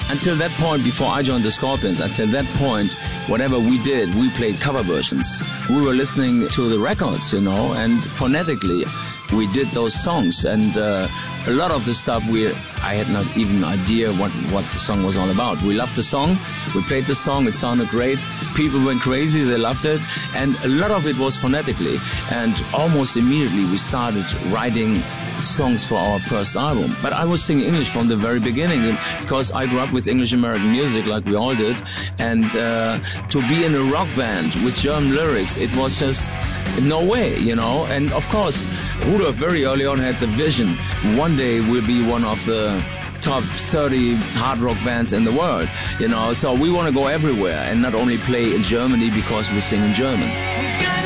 until that point, before I joined the Scorpions, until that point, whatever we did, we played cover versions. We were listening to the records, and phonetically we did those songs. And a lot of the stuff I had not even idea what the song was all about. We loved the song, we played the song, it sounded great, people went crazy, they loved it, and a lot of it was phonetically. And almost immediately we started writing songs for our first album. But I was singing English from the very beginning, because I grew up with English-American music like we all did, and to be in a rock band with German lyrics, it was just no way, And of course, Rudolph very early on had the vision, one day we'll be one of the top 30 hard rock bands in the world, so we want to go everywhere and not only play in Germany because we sing in German.